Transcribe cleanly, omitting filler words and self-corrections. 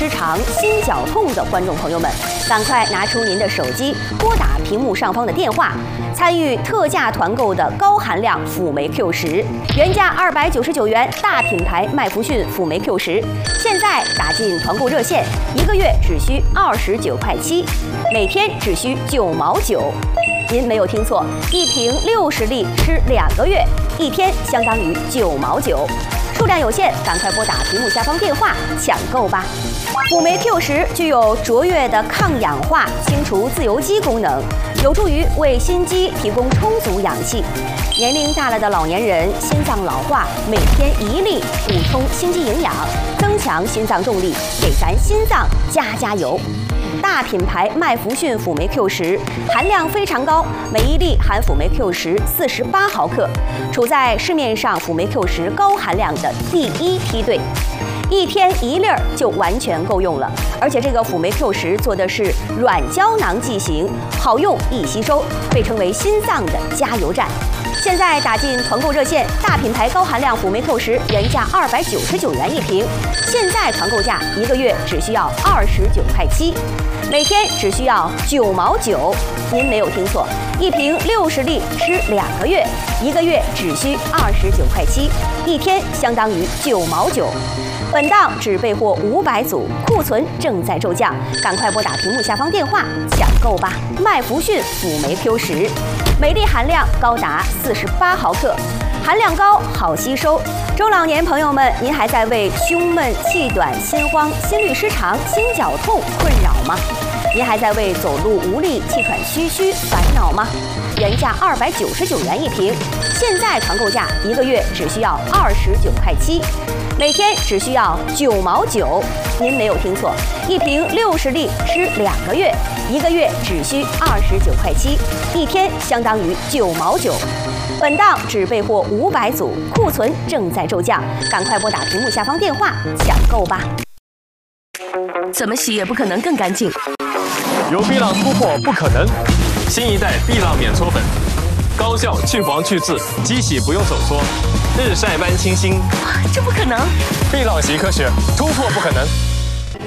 失常、心绞痛的观众朋友们，赶快拿出您的手机，拨打屏幕上方的电话，参与特价团购的高含量辅酶 Q10，原价299元大品牌麦弗逊辅酶 Q10，现在打进团购热线，1个月只需29块7，每天只需9毛9。您没有听错，一瓶60粒吃2个月，1天相当于9毛9。数量有限，赶快拨打屏幕下方电话抢购吧！辅酶 Q10具有卓越的抗氧化、清除自由基功能，有助于为心肌提供充足氧气。年龄大了的老年人心脏老化，每天1粒，补充心肌营养，增强心脏动力，给咱心脏加油！大品牌麦弗逊辅酶 Q10含量非常高，每1粒含辅酶 Q10 48毫克，处在市面上辅酶 Q10高含量的第1梯队。1天1粒就完全够用了，而且这个辅酶 Q10做的是软胶囊剂型，好用易吸收，被称为心脏的加油站。现在打进团购热线，大品牌高含量辅酶 Q10原价299元1瓶，现在团购价1个月只需要29块7，每天只需要9毛9。您没有听错，一瓶60粒吃2个月，1个月只需29块7，一天相当于9毛9。本档只备货500组，库存正在骤降，赶快拨打屏幕下方电话抢购吧！麦弗逊辅酶 Q10，每粒含量高达48毫克，含量高，好吸收。中老年朋友们，您还在为胸闷、气短、心慌、心律失常、心绞痛困扰吗？您还在为走路无力、气喘吁吁烦恼吗？原价299元1瓶，现在团购价1个月只需要29块7，每天只需要9毛9。您没有听错，一瓶60粒吃2个月，1个月只需29块7，一天相当于9毛9。本档只备货500组，库存正在骤降，赶快拨打屏幕下方电话抢购吧！ 怎么洗也不可能更干净。 有碧浪突破不可能，新一代碧浪免搓粉，高效去黄去渍，机洗不用手搓，日晒般清新。 这不可能！ 碧浪洗科学，突破不可能。